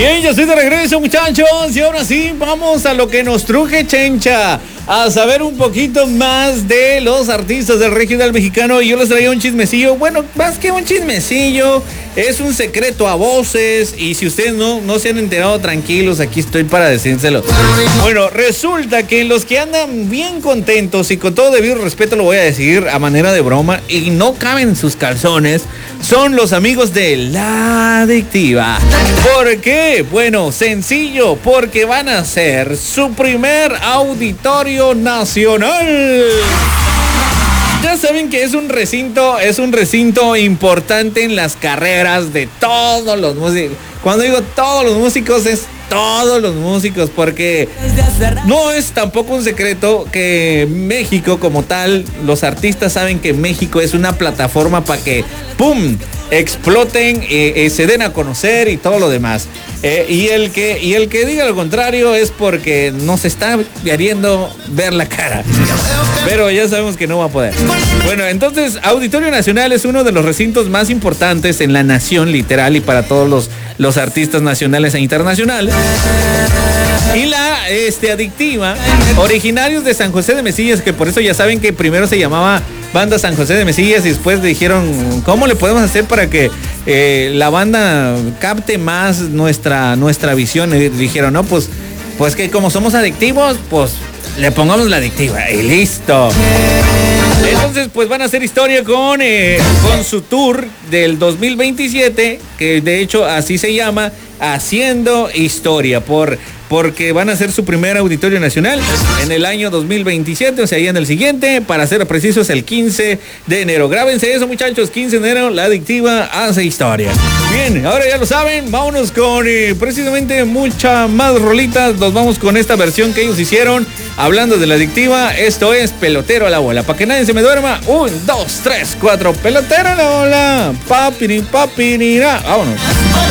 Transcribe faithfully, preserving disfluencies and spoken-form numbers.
Bien, ya estoy de regreso, muchachos, y ahora sí, vamos a lo que nos truje, Chencha, a saber un poquito más de los artistas del regional mexicano. Y yo les traía un chismecillo, bueno, más que un chismecillo, es un secreto a voces, y si ustedes no, no se han enterado, tranquilos, aquí estoy para decírselo. Bueno, resulta que los que andan bien contentos, y con todo debido respeto lo voy a decir a manera de broma, y no caben en sus calzones, son los amigos de La Adictiva. ¿Por qué? Bueno, sencillo, porque van a hacer su primer auditorio nacional. Ya saben que es un recinto, es un recinto importante en las carreras de todos los músicos. Cuando digo todos los músicos, es todos los músicos, porque no es tampoco un secreto que México como tal, los artistas saben que México es una plataforma para que ¡pum! Exploten, eh, eh, se den a conocer y todo lo demás. Eh, y, el que, y el que diga lo contrario es porque nos está queriendo ver la cara. Pero ya sabemos que no va a poder. Bueno, entonces, Auditorio Nacional es uno de los recintos más importantes en la nación, literal, y para todos los, los artistas nacionales e internacionales. Y la este, Adictiva, originarios de San José de Mesillas, que por eso ya saben que primero se llamaba Banda San José de Mesillas, y después dijeron, ¿cómo le podemos hacer para que eh, la banda capte más nuestra, nuestra visión? Y dijeron, no, pues, pues que como somos adictivos, pues le pongamos La Adictiva y listo. Entonces, pues van a hacer historia con, eh, con su tour del dos mil veintisiete, que de hecho así se llama, Haciendo Historia, por, porque van a hacer su primer auditorio nacional en el año dos mil veintisiete, o sea, ya en el siguiente, para ser precisos, el quince de enero. Grábense eso, muchachos, quince de enero, La Adictiva hace historia. Bien, ahora ya lo saben, vámonos con eh, precisamente mucha más rolitas. Nos vamos con esta versión que ellos hicieron, hablando de La Adictiva. Esto es Pelotero a la Bola. Para que nadie se me duerma, un, dos, tres, cuatro, Pelotero a la Bola. Papiri, papirira. Vámonos.